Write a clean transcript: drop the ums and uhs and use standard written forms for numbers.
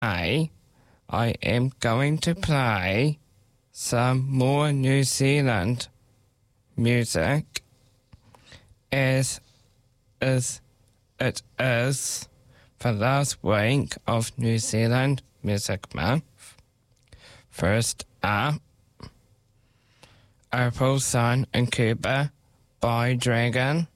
I am going to play some more New Zealand music as it is the last week of New Zealand Music Month. First up, April Sun and Cuba by Dragon.